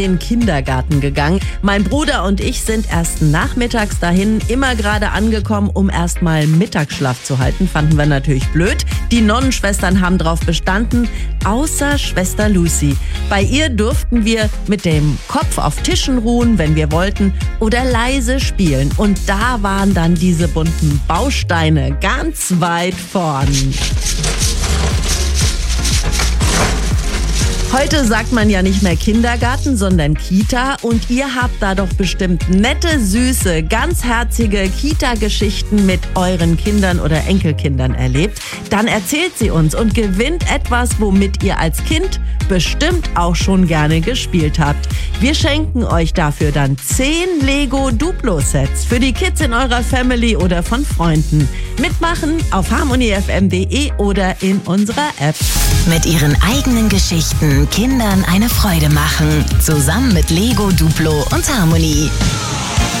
in den Kindergarten gegangen. Mein Bruder und ich sind erst nachmittags dahin, immer gerade angekommen, um erstmal Mittagsschlaf zu halten. Fanden wir natürlich blöd. Die Nonnenschwestern haben drauf bestanden, außer Schwester Lucy. Bei ihr durften wir mit dem Kopf auf Tischen ruhen, wenn wir wollten, oder leise spielen. Und da waren dann diese bunten Bausteine ganz weit vorn. Heute sagt man ja nicht mehr Kindergarten, sondern Kita. Und ihr habt da doch bestimmt nette, süße, ganz herzige Kita-Geschichten mit euren Kindern oder Enkelkindern erlebt. Dann erzählt sie uns und gewinnt etwas, womit ihr als Kind bestimmt auch schon gerne gespielt habt. Wir schenken euch dafür dann 10 Lego Duplo-Sets für die Kids in eurer Family oder von Freunden. Mitmachen auf harmonyfm.de oder in unserer App. Mit ihren eigenen Geschichten Kindern eine Freude machen. Zusammen mit Lego, Duplo und Harmony.